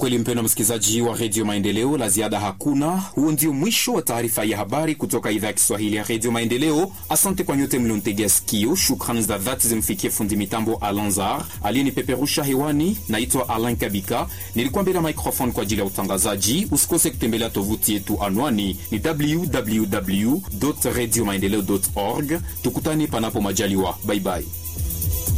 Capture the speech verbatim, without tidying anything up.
kweli mpendwa msikilizaji wa Radio Maendeleo, la ziada hakuna. Huo ndio mwisho wa taarifa ya habari kutoka idhaa ya Kiswahili ya Radio Maendeleo. Asante kwa nyote mliontegea sikio. Shukrani za dhati zimfikie fundi mitambo Alanzar aliyenipeperusha hewani. Naitwa Alain Kabika, nilikuwa mbele ya microphone kwa ajili ya utangazaji. Usikose kutembelea tovuti yetu, anwani ni w w w dot radio maendeleo dot org. Tukutane panapo majaliwa. Bye bye.